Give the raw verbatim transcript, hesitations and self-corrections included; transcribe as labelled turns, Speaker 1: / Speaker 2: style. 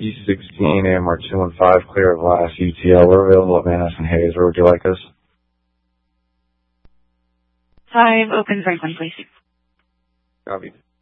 Speaker 1: E sixteen, A M R two one five, clear of last U T L. We're available at Madison Hayes. Where would you like us?
Speaker 2: five, open Franklin, please.
Speaker 1: Copy.